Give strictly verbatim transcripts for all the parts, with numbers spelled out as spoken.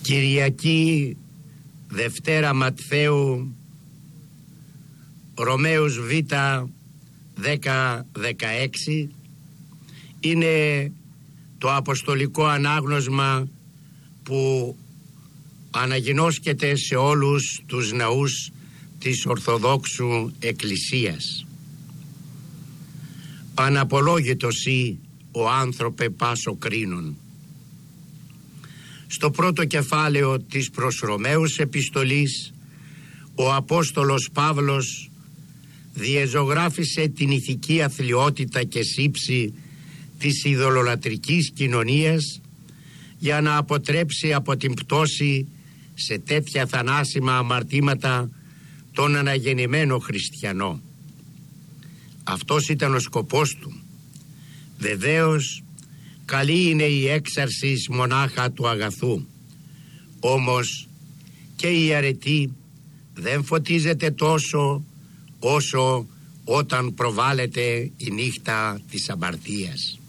Κυριακή Δευτέρα Ματθαίου, Ρωμαίους Β δέκα δεκαέξι, είναι το αποστολικό ανάγνωσμα που αναγινώσκεται σε όλους τους ναούς της Ορθοδόξου Εκκλησίας. Αναπολόγητος ή ο άνθρωπε πάσο κρίνων. Στο πρώτο κεφάλαιο της προς Ρωμαίους επιστολής, ο Απόστολος Παύλος διεζωγράφησε την ηθική αθλιότητα και σύψη της ειδωλολατρικής κοινωνίας για να αποτρέψει από την πτώση σε τέτοια θανάσιμα αμαρτήματα τον αναγεννημένο χριστιανό. Αυτός ήταν ο σκοπός του. Βεβαίως καλή είναι η έξαρση μονάχα του αγαθού, όμως και η αρετή δεν φωτίζεται τόσο όσο όταν προβάλλεται η νύχτα της αμαρτίας.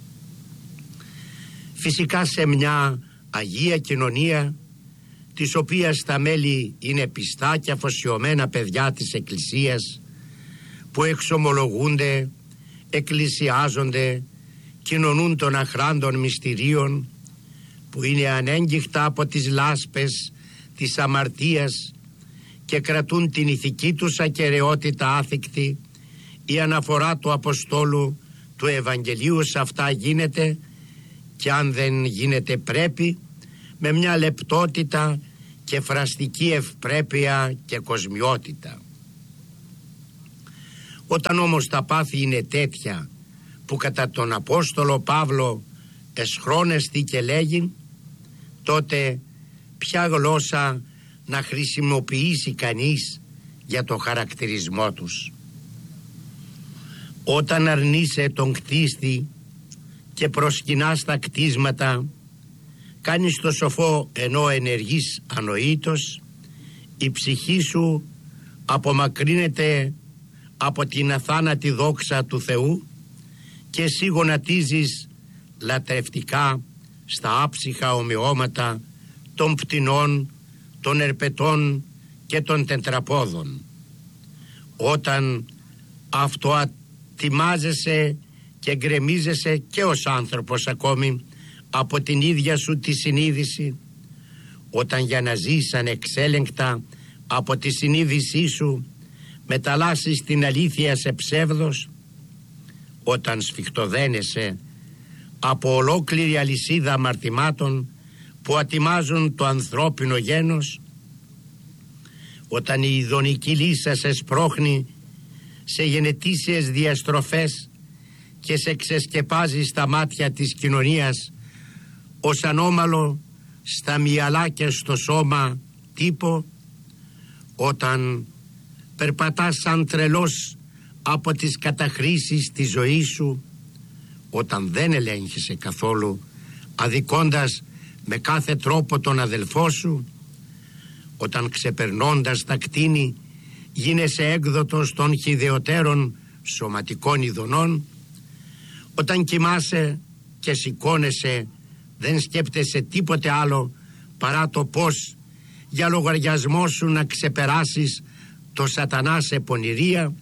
Φυσικά σε μια αγία κοινωνία, της οποίας τα μέλη είναι πιστά και αφοσιωμένα παιδιά της Εκκλησίας, που εξομολογούνται, εκκλησιάζονται, κοινωνούν των αχράντων μυστηρίων, που είναι ανέγγιχτα από τις λάσπες της αμαρτίας και κρατούν την ηθική τους ακεραιότητα άθικτη, η αναφορά του Αποστόλου του Ευαγγελίου σε αυτά γίνεται, και αν δεν γίνεται πρέπει, με μια λεπτότητα και φραστική ευπρέπεια και κοσμιότητα. Όταν όμως τα πάθη είναι τέτοια που κατά τον Απόστολο Παύλο εσχρόνεστη και λέγει, τότε ποια γλώσσα να χρησιμοποιήσει κανείς για το χαρακτηρισμό τους? Όταν αρνείσαι τον κτίστη και προσκυνάς τα κτίσματα, κάνεις το σοφό ενώ ενεργείς ανοήτος, η ψυχή σου απομακρύνεται από την αθάνατη δόξα του Θεού και εσύ γονατίζεις λατρευτικά στα άψυχα ομοιώματα των πτηνών, των ερπετών και των τετραπόδων. Όταν αυτοατιμάζεσαι και γκρεμίζεσαι και ως άνθρωπος ακόμη από την ίδια σου τη συνείδηση, όταν για να ζεις ανεξέλεγκτα από τη συνείδησή σου μεταλλάσσεις την αλήθεια σε ψεύδος, όταν σφιχτοδένεσαι από ολόκληρη αλυσίδα αμαρτημάτων που ατιμάζουν το ανθρώπινο γένος, όταν η ειδονική λύσα σε σπρώχνει σε γενετήσιες διαστροφές και σε ξεσκεπάζει στα μάτια της κοινωνίας ως ανώμαλο στα μυαλά και στο σώμα τύπο, όταν περπατάς σαν τρελός από τις καταχρήσεις της ζωής σου, όταν δεν ελέγχεσαι καθόλου, αδικώντας με κάθε τρόπο τον αδελφό σου, όταν ξεπερνώντας τα κτίνη γίνεσαι έκδοτος των χυδαιωτέρων σωματικών ειδονών, όταν κοιμάσαι και σηκώνεσαι δεν σκέπτεσαι τίποτε άλλο παρά το πώς για λογαριασμό σου να ξεπεράσεις το σατανά σε πονηρία,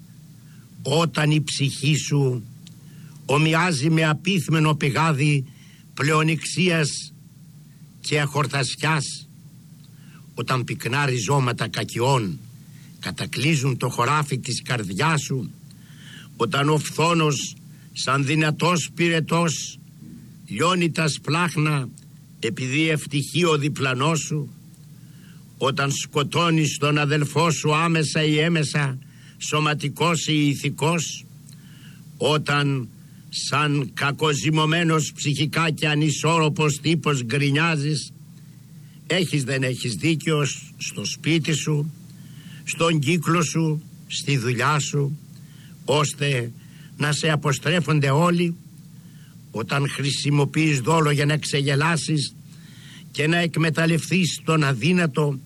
όταν η ψυχή σου ομοιάζει με απίθμενο πηγάδι πλεονιξίας και αχορτασιάς, όταν πυκνά ριζώματα κακιών κατακλείζουν το χωράφι της καρδιάς σου, όταν ο φθόνος σαν δυνατός πυρετός λιώνει τα σπλάχνα επειδή ευτυχεί ο διπλανός σου, όταν σκοτώνεις τον αδελφό σου άμεσα ή έμεσα, σωματικός ή ηθικός, όταν σαν κακοζυμωμένος ψυχικά και ανισόρροπος τύπος γκρινιάζεις, έχεις δεν έχεις δίκιο στο σπίτι σου, στον κύκλο σου, στη δουλειά σου, ώστε να σε αποστρέφονται όλοι, όταν χρησιμοποιείς δόλο για να ξεγελάσεις και να εκμεταλλευτείς τον αδύνατο,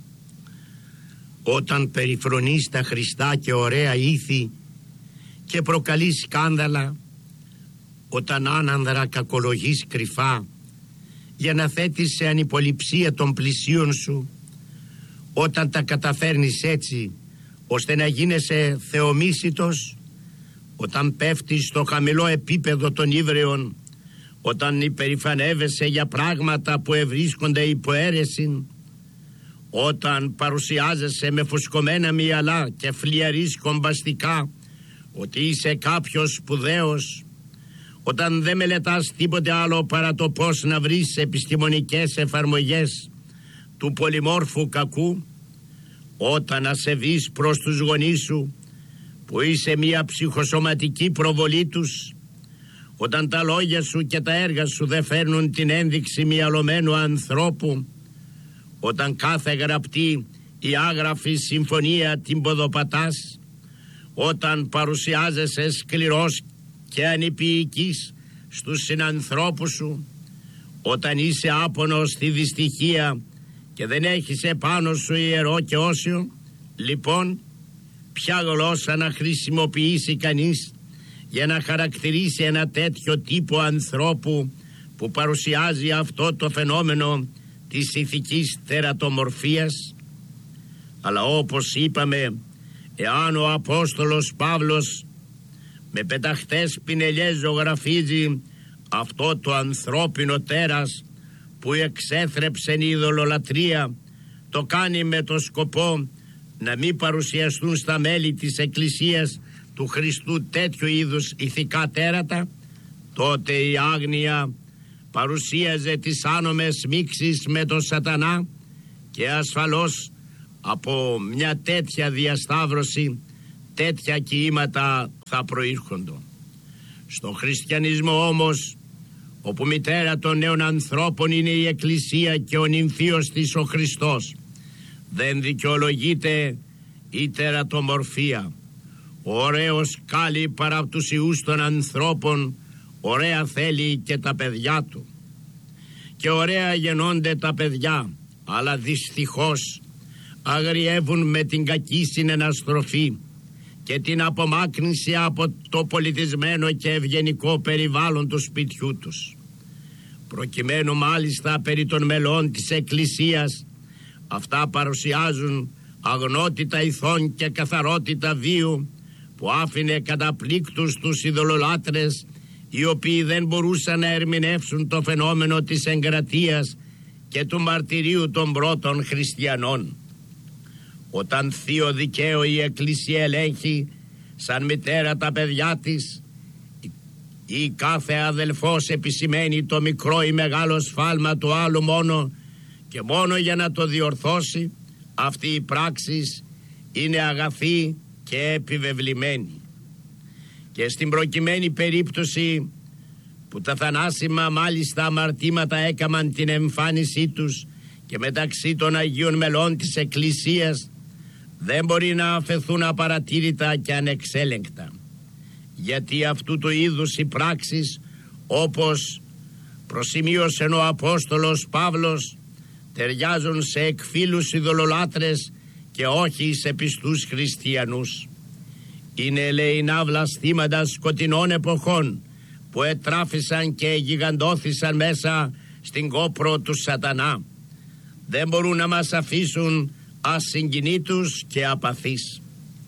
όταν περιφρονείς τα χρηστά και ωραία ήθη και προκαλείς σκάνδαλα, όταν άνανδρα κακολογείς κρυφά για να θέτεις σε ανυποληψία των πλησίων σου. Όταν τα καταφέρνεις έτσι ώστε να γίνεσαι θεομίσιτος, όταν πέφτεις στο χαμηλό επίπεδο των ύβρεων, όταν υπερηφανεύεσαι για πράγματα που ευρίσκονται υπό αίρεση, όταν παρουσιάζεσαι με φουσκωμένα μυαλά και φλιαρείς κομπαστικά ότι είσαι κάποιος σπουδαίος, όταν δεν μελετάς τίποτε άλλο παρά το πώς να βρεις επιστημονικές εφαρμογές του πολυμόρφου κακού, όταν ασεβείς προς τους γονείς σου που είσαι μια ψυχοσωματική προβολή τους, όταν τα λόγια σου και τα έργα σου δεν φέρνουν την ένδειξη μυαλωμένου ανθρώπου, όταν κάθε γραπτή ή άγραφη συμφωνία την ποδοπατάς, όταν παρουσιάζεσαι σκληρός και ανυπηικής στους συνανθρώπους σου, όταν είσαι άπονος στη δυστυχία και δεν έχεις επάνω σου ιερό και όσιο, λοιπόν, ποια γλώσσα να χρησιμοποιήσει κανείς για να χαρακτηρίσει ένα τέτοιο τύπο ανθρώπου που παρουσιάζει αυτό το φαινόμενο της ηθικής τερατομορφίας? Αλλά όπως είπαμε, εάν ο Απόστολος Παύλος με πεταχτές πινελιές ζωγραφίζει αυτό το ανθρώπινο τέρας που εξέθρεψε η ειδωλολατρία, το κάνει με το σκοπό να μην παρουσιαστούν στα μέλη της Εκκλησίας του Χριστού τέτοιου είδους ηθικά τέρατα, τότε η άγνοια παρουσίαζε τις άνομες μίξεις με τον σατανά και ασφαλώς από μια τέτοια διασταύρωση τέτοια κοίηματα θα προήρχονται. Στο χριστιανισμό όμως, όπου μητέρα των νέων ανθρώπων είναι η Εκκλησία και ο νυμφίος της ο Χριστός, δεν δικαιολογείται η τερατομορφία. Ο ωραίος κάλλει παρά τους ιούς των ανθρώπων, ωραία θέλει και τα παιδιά του. Και ωραία γεννώνται τα παιδιά, αλλά δυστυχώς αγριεύουν με την κακή συνεναστροφή και την απομάκρυνση από το πολιτισμένο και ευγενικό περιβάλλον του σπιτιού τους. Προκειμένου μάλιστα περί των μελών της Εκκλησίας, αυτά παρουσιάζουν αγνότητα ηθών και καθαρότητα βίου που άφηνε καταπλήκτους τους ειδωλολάτρες, οι οποίοι δεν μπορούσαν να ερμηνεύσουν το φαινόμενο της εγκρατείας και του μαρτυρίου των πρώτων χριστιανών. Όταν θείο δικαίω η Εκκλησία ελέγχει σαν μητέρα τα παιδιά της, ή κάθε αδελφός επισημαίνει το μικρό ή μεγάλο σφάλμα του άλλου μόνο και μόνο για να το διορθώσει, αυτή η πράξη είναι αγαθή και επιβεβλημένη. Και στην προκειμένη περίπτωση που τα θανάσιμα μάλιστα αμαρτήματα έκαμαν την εμφάνισή τους και μεταξύ των Αγίων μελών της Εκκλησίας, δεν μπορεί να αφαιθούν απαρατήρητα και ανεξέλεγκτα, γιατί αυτού του είδους οι πράξεις, όπως προσημείωσε ο Απόστολος Παύλος, ταιριάζουν σε εκφύλους ειδωλολάτρες και όχι σε πιστούς χριστιανούς. Είναι ελεεινά βλαστήματα σκοτεινών εποχών που ετράφησαν και γιγαντώθησαν μέσα στην κόπρο του σατανά. Δεν μπορούν να μας αφήσουν ασυγκινήτους και απαθείς.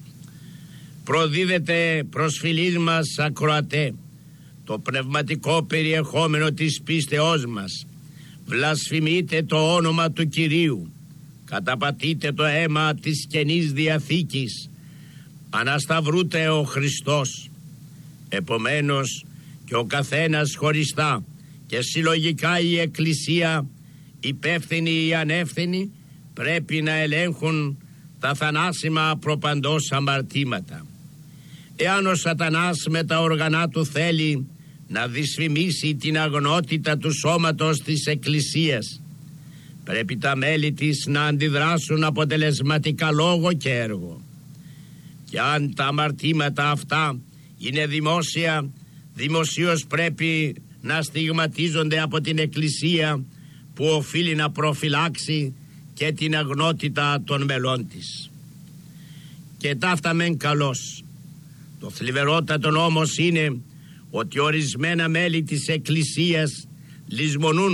Προδίδεται προς φιλείς μας ακροατέ το πνευματικό περιεχόμενο της πίστεώς μας. Βλασφημείτε το όνομα του Κυρίου, καταπατείτε το αίμα της Καινής Διαθήκης, ανασταυρούται ο Χριστός. Επομένως και ο καθένας χωριστά και συλλογικά η Εκκλησία, υπεύθυνοι ή ανεύθυνοι, πρέπει να ελέγχουν τα θανάσιμα προπαντός αμαρτήματα. Εάν ο σατανάς με τα οργανά του θέλει να δυσφημίσει την αγνότητα του σώματος της Εκκλησίας, πρέπει τα μέλη της να αντιδράσουν αποτελεσματικά λόγο και έργο. Και αν τα αμαρτήματα αυτά είναι δημόσια, δημοσίως πρέπει να στιγματίζονται από την Εκκλησία, που οφείλει να προφυλάξει και την αγνότητα των μελών της. Και ταύτα μεν καλώς. Το θλιβερότατο όμως είναι ότι ορισμένα μέλη της Εκκλησίας λησμονούν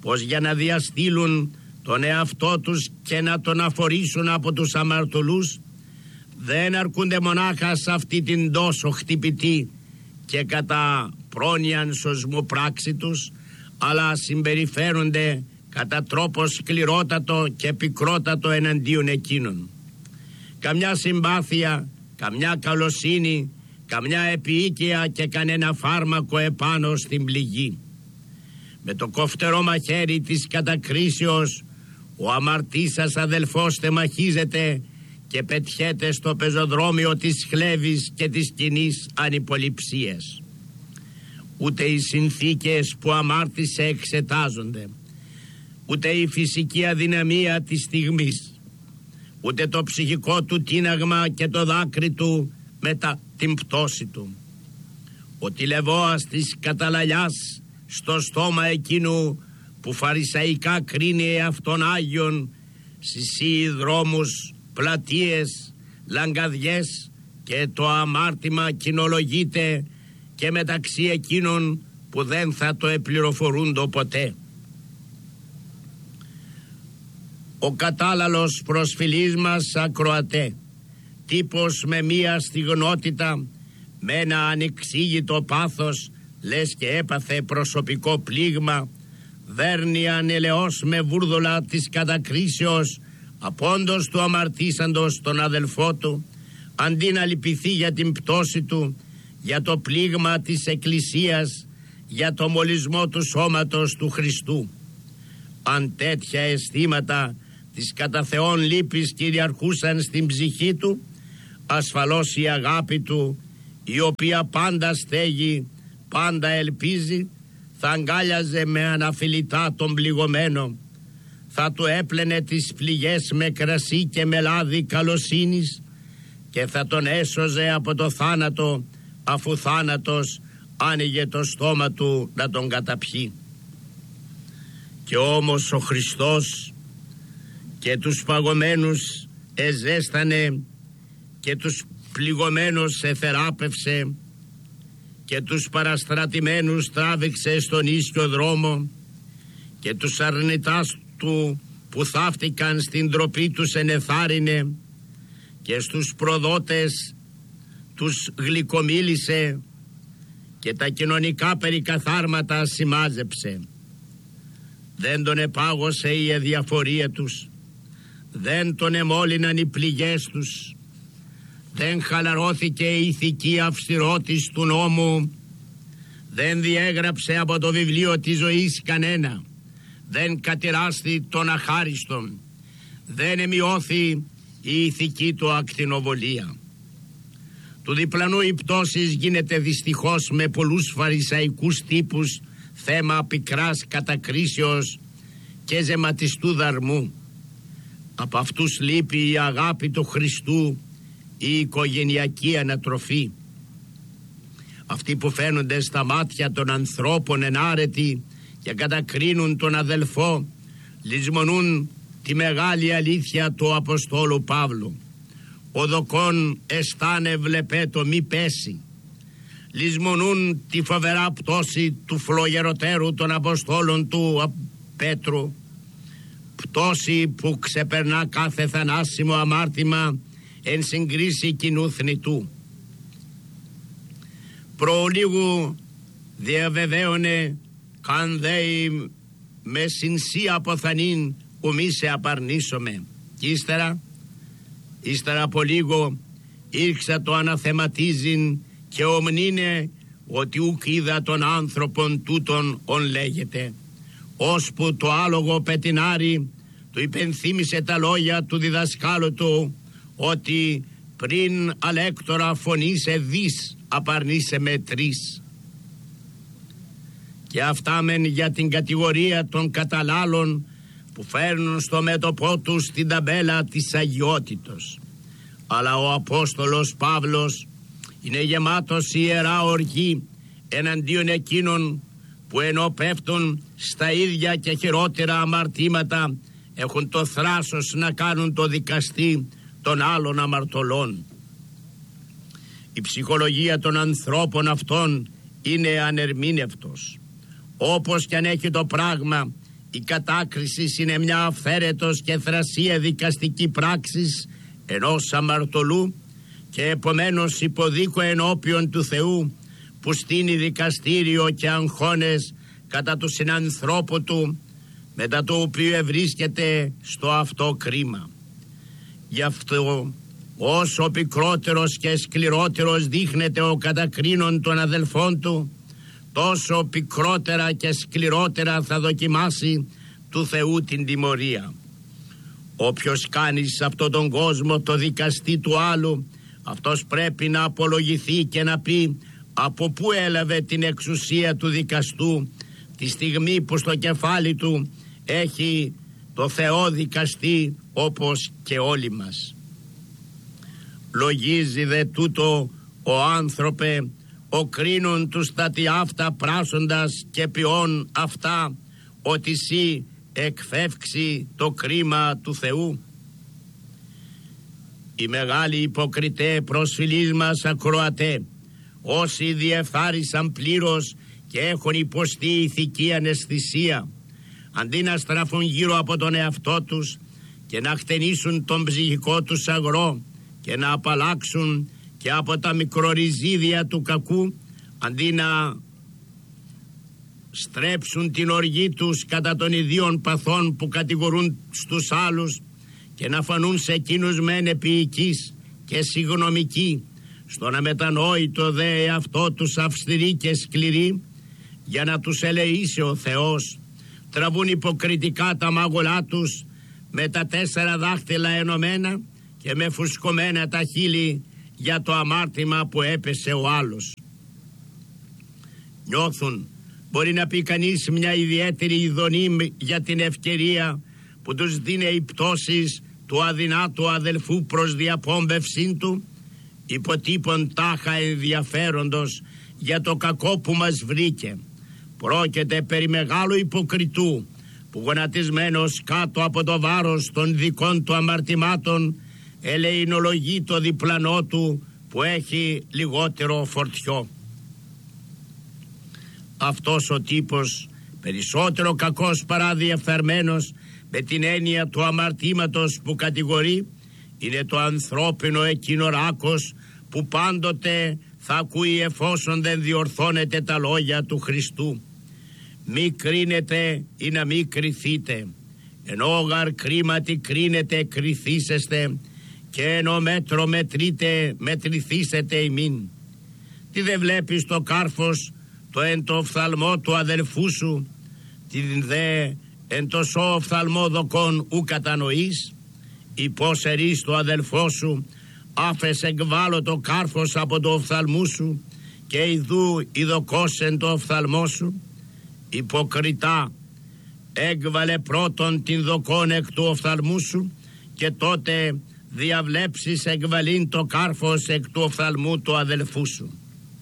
πως για να διαστήλουν τον εαυτό τους και να τον αφορήσουν από τους αμαρτωλούς, δεν αρκούνται μονάχα σε αυτή την τόσο χτυπητή και κατά πρόνοιαν σωσμού πράξη τους, αλλά συμπεριφέρονται κατά τρόπο σκληρότατο και πικρότατο εναντίον εκείνων. Καμιά συμπάθεια, καμιά καλοσύνη, καμιά επίοικια και κανένα φάρμακο επάνω στην πληγή. Με το κοφτερό μαχαίρι της κατακρίσεως ο αμαρτής σας αδελφός τεμαχίζεται και πετιέται στο πεζοδρόμιο της χλέβης και της κοινής ανυποληψίας. Ούτε οι συνθήκες που αμάρτησε εξετάζονται, ούτε η φυσική αδυναμία της στιγμής, ούτε το ψυχικό του τίναγμα και το δάκρυ του μετά την πτώση του. Ο τηλεβόας της καταλαλιάς στο στόμα εκείνου που φαρισαϊκά κρίνει εαυτόν Άγιον, συσύει δρόμους, πλατείες, λαγκαδιές και το αμάρτημα κοινολογείται και μεταξύ εκείνων που δεν θα το επληροφορούντο ποτέ. Ο κατάλαλος προσφυλής μας ακροατέ, τύπος με μία στιγνότητα, με ένα ανεξήγητο πάθος, λες και έπαθε προσωπικό πλήγμα, δέρνει ανελεώς με βούρδολα της κατακρίσεως απόντος του αμαρτήσαντος τον αδελφό του, αντί να λυπηθεί για την πτώση του, για το πλήγμα της Εκκλησίας, για το μολυσμό του σώματος του Χριστού. Αν τέτοια αισθήματα της κατά Θεόν λύπης κυριαρχούσαν στην ψυχή του, ασφαλώς η αγάπη του, η οποία πάντα στέγει, πάντα ελπίζει, θα αγκάλιαζε με αναφιλητά τον πληγωμένο, θα του έπλαινε τις πληγές με κρασί και με λάδι καλοσύνης και θα τον έσωζε από το θάνατο, αφού θάνατος άνοιγε το στόμα του να τον καταπιεί. Και όμως ο Χριστός και τους παγωμένους εζέστανε και τους πληγωμένους εθεράπευσε και τους παραστρατημένους τράβηξε στον ίσιο δρόμο και τους αρνητάς του που θαύτηκαν στην ντροπή τους ενεθάρρυνε και στους προδότες τους γλυκομίλησε και τα κοινωνικά περικαθάρματα σημάζεψε. Δεν τον επάγωσε η αδιαφορία τους, δεν τον εμόλυναν οι πληγές τους, δεν χαλαρώθηκε η ηθική αυστηρότης του νόμου, δεν διέγραψε από το βιβλίο της ζωής κανένα, δεν κατηράστη τον αχάριστον, δεν εμειώθη η ηθική του ακτινοβολία. Του διπλανού η πτώσης γίνεται δυστυχώς με πολλούς φαρισαϊκούς τύπους θέμα πικράς κατακρίσεως και ζεματιστού δαρμού. Από αυτούς λείπει η αγάπη του Χριστού, η οικογενειακή ανατροφή. Αυτοί που φαίνονται στα μάτια των ανθρώπων ενάρετοι και κατακρίνουν τον αδελφό, λησμονούν τη μεγάλη αλήθεια του Αποστόλου Παύλου. Ο δοκόν αισθάνε βλεπέτο μη πέσει. Λησμονούν τη φοβερά πτώση του φλογεροτέρου των Αποστόλων του Πέτρου, πτώση που ξεπερνά κάθε θανάσιμο αμάρτημα εν συγκρίση κοινού θνητού. Προλίγου διαβεβαίωνε καν δέει με συνσία αποθανήν ουμή σε απαρνήσομαι. Κι ύστερα, ύστερα από λίγο ήρξα το αναθεματίζειν και ομνήνε ότι ουκ είδα των άνθρωπων τούτων ον λέγεται, ώσπου το άλογο πετινάρι του υπενθύμησε τα λόγια του διδασκάλου του, ότι πριν αλέκτορα φωνήσε δις απαρνήσε με τρεις. Και αυτά μεν για την κατηγορία των καταλάλων που φέρνουν στο μέτωπό τους την ταμπέλα της αγιότητος. Αλλά ο Απόστολος Παύλος είναι γεμάτος ιερά οργή εναντίον εκείνων που ενώ πέφτουν στα ίδια και χειρότερα αμαρτήματα έχουν το θράσος να κάνουν το δικαστή των άλλων αμαρτωλών. Η ψυχολογία των ανθρώπων αυτών είναι ανερμήνευτος. Όπως κι αν έχει το πράγμα, Η κατάκριση είναι μια αυθαίρετος και θρασία δικαστική πράξης ενός αμαρτωλού και επομένως υποδίκω ενώπιον του Θεού που στείνει δικαστήριο και αγχώνες κατά του συνανθρώπου του, μετά το οποίο ευρίσκεται στο αυτό κρίμα. Γι' αυτό όσο πικρότερος και σκληρότερος δείχνεται ο κατακρίνων των αδελφών του, τόσο πικρότερα και σκληρότερα θα δοκιμάσει του Θεού την τιμωρία. Όποιος κάνει σε αυτόν τον κόσμο το δικαστή του άλλου, αυτός πρέπει να απολογηθεί και να πει από πού έλαβε την εξουσία του δικαστού τη στιγμή που στο κεφάλι του έχει το Θεό δικαστή όπως και όλοι μας. Λογίζει δε τούτο ο άνθρωπε ο κρίνων του στατι αυτά πράσσοντας και ποιών αυτά ότι σύ εκφεύξει το κρίμα του Θεού. Οι μεγάλοι υποκριτέ προσφυλείς μας ακροατέ, όσοι διεφθάρισαν πλήρως και έχουν υποστεί ηθική αναισθησία, αντί να στραφούν γύρω από τον εαυτό τους και να χτενίσουν τον ψυχικό τους αγρό και να απαλλάξουν και από τα μικροριζίδια του κακού, αντί να στρέψουν την οργή τους κατά των ιδίων παθών που κατηγορούν στους άλλους και να φανούν σε εκείνους μεν επίοικείς και συγγνωμικοί, στον αμετανόητο δε εαυτό τους αυστηροί και σκληροί, για να τους ελεήσει ο Θεός, τραβούν υποκριτικά τα μάγουλά τους με τα τέσσερα δάχτυλα ενωμένα και με φουσκωμένα τα χείλη για το αμάρτημα που έπεσε ο άλλος. Νιώθουν, μπορεί να πει κανείς, μια ιδιαίτερη ειδονή για την ευκαιρία που τους δίνει οι πτώσεις του αδυνάτου αδελφού προς διαπόμπευσή του, υποτύπων τάχα ενδιαφέροντος για το κακό που μας βρήκε. Πρόκειται περί μεγάλου υποκριτού που γονατισμένος κάτω από το βάρος των δικών του αμαρτημάτων ελεηνολογεί το διπλανό του που έχει λιγότερο φορτιό. Αυτός ο τύπος, περισσότερο κακός παρά διεφθαρμένος με την έννοια του αμαρτήματος που κατηγορεί, είναι το ανθρώπινο εκείνο ράκος που πάντοτε θα ακούει εφόσον δεν διορθώνεται τα λόγια του Χριστού. Μη κρίνετε ή να μη κριθείτε, ενώ γαρ κρίματι κρίνετε κριθήσεστε, και ενώ μέτρο μετρείτε μετρηθήσετε ημίν. Τι δεν βλέπεις το κάρφος το εν το οφθαλμό του αδελφού σου, την δε εν το σώ οφθαλμό δοκών ου κατανοείς, ή πως ερείς το αδελφό σου, άφες εκβάλλω το κάρφος από το οφθαλμού σου και ιδού ειδοκός εν το οφθαλμό σου. Υποκριτά, έκβαλε πρώτον την δοκόν εκ του οφθαλμού σου και τότε διαβλέψεις εκβαλήν το κάρφος εκ του οφθαλμού του αδελφού σου.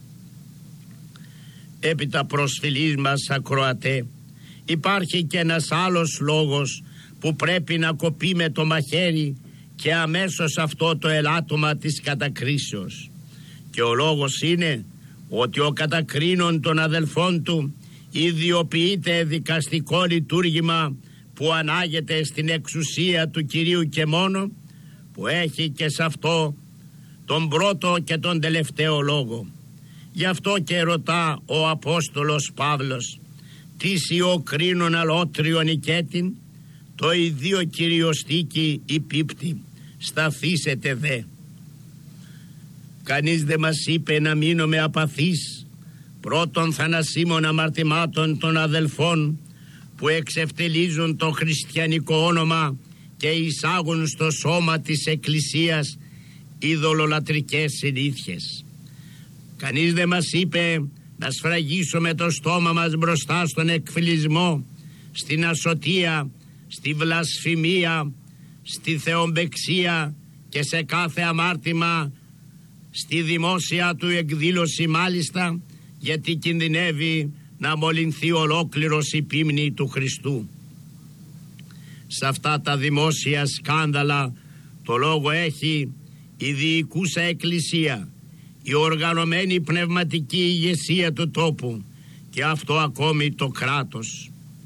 Έπειτα προσφυλής μας ακροατέ, υπάρχει και ένας άλλος λόγος που πρέπει να κοπεί με το μαχαίρι και αμέσως αυτό το ελάττωμα της κατακρίσεως. Και ο λόγος είναι ότι ο κατακρίνων των αδελφών του ιδιοποιείται δικαστικό λειτουργήμα που ανάγεται στην εξουσία του Κυρίου και μόνο, που έχει και σε αυτό τον πρώτο και τον τελευταίο λόγο. Γι' αυτό και ρωτά ο Απόστολος Παύλος, τι σιω κρίνον αλότριον οικέτην, το ιδίο κυριοστίκη υπίπτη, σταθήσετε δε. Κανείς δεν μας είπε να μείνουμε απαθείς πρώτων θανασίμων αμαρτημάτων των αδελφών που εξευτελίζουν το χριστιανικό όνομα και εισάγουν στο σώμα της Εκκλησίας ειδωλολατρικές συνήθειες. Κανείς δεν μας είπε να σφραγίσουμε το στόμα μας μπροστά στον εκφυλισμό, στην ασωτεία, στη βλασφημία, στη θεομπεξία και σε κάθε αμάρτημα, στη δημόσια του εκδήλωση μάλιστα, γιατί κινδυνεύει να μολυνθεί ολόκληρος η πίμνη του Χριστού. Σε αυτά τα δημόσια σκάνδαλα το λόγο έχει η διοικούσα εκκλησία, η οργανωμένη πνευματική ηγεσία του τόπου και αυτό ακόμη το κράτος.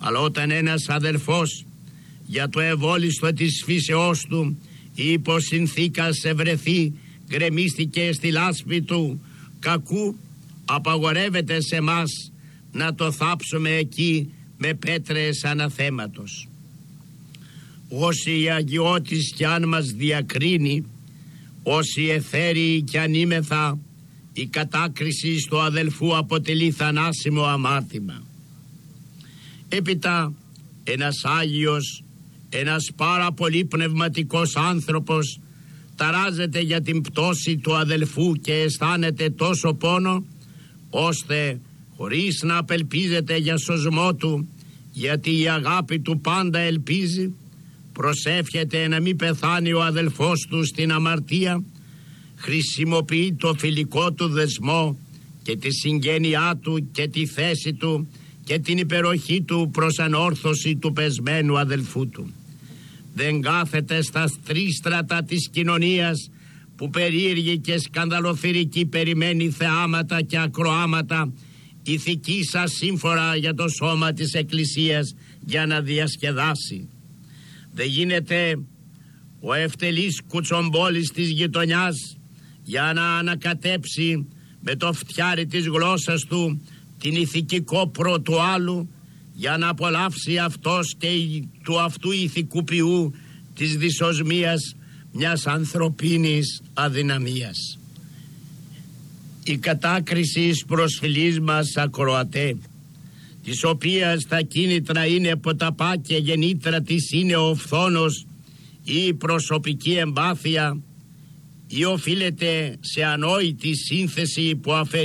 Αλλά όταν ένας αδελφός για το ευόλιστο της φύσεώς του υποσυνθήκας σε βρεθεί, γκρεμίστηκε στη λάσπη του κακού, απαγορεύεται σε μας να το θάψουμε εκεί με πέτρες αναθέματος. Όσοι η αγιώτης κι αν μας διακρίνει, όσοι εθέριοι κι αν είμεθα, η κατάκριση στο αδελφού αποτελεί θανάσιμο αμάρτημα. Έπειτα ένας Άγιος, ένας πάρα πολύ πνευματικός άνθρωπος ταράζεται για την πτώση του αδελφού και αισθάνεται τόσο πόνο, ώστε χωρίς να απελπίζεται για σωσμό του, γιατί η αγάπη του πάντα ελπίζει, προσεύχεται να μην πεθάνει ο αδελφός του στην αμαρτία, χρησιμοποιεί το φιλικό του δεσμό και τη συγγένειά του και τη θέση του και την υπεροχή του προς ανόρθωση του πεσμένου αδελφού του. Δεν κάθεται στα στρίστρατα της κοινωνίας που περίεργη και σκανδαλοθυρική περιμένει θεάματα και ακροάματα ηθικής ασύμφορα για το σώμα της Εκκλησίας για να διασκεδάσει. Δεν γίνεται ο ευτελής κουτσομπόλης της γειτονιάς για να ανακατέψει με το φτιάρι της γλώσσας του την ηθική κόπρο του άλλου, για να απολαύσει αυτός και του αυτού ηθικού ποιού της δυσοσμίας μιας ανθρωπίνης αδυναμίας. Η κατάκριση εις προσφυλής μας ακροατέ, της οποίας τα κίνητρα είναι ποταπά και γεννήτρα της είναι ο φθόνος ή η προσωπική εμπάθεια, ή οφείλεται σε ανόητη σύνθεση που αφαιρεί